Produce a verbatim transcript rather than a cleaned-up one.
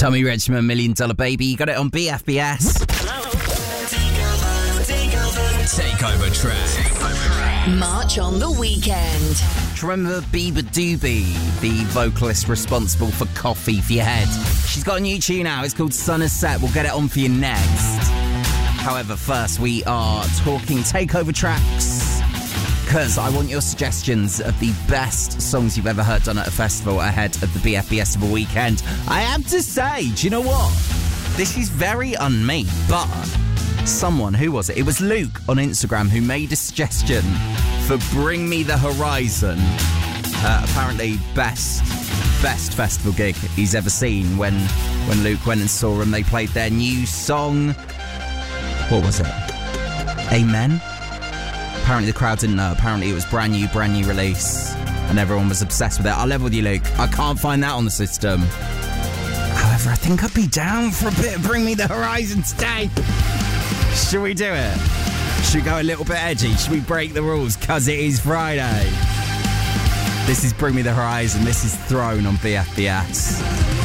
Tommy Richmond, Million Dollar Baby. You got it on B F B S. Takeover track. March on the weekend. Do you remember Bieber Doobie, the vocalist responsible for Coffee for Your Head? She's got a new tune out. It's called Sun Has Set. We'll get it on for you next. However, first we are talking takeover tracks, because I want your suggestions of the best songs you've ever heard done at a festival ahead of the B F B S of a weekend. I have to say, do you know what? This is very un-me, but someone, who was it? It was Luke on Instagram who made a suggestion for Bring Me the Horizon. Uh, apparently best best festival gig he's ever seen. When, when Luke went and saw them, they played their new song. What was it? Amen? Apparently the crowd didn't know. Apparently it was brand new, brand new release, and everyone was obsessed with it. I'll level with you, Luke. I can't find that on the system. However, I think I'd be down for a bit of Bring Me the Horizon today. Should we do it? Should we go a little bit edgy? Should we break the rules? Because it is Friday. This is Bring Me the Horizon. This is Throne on B F B S.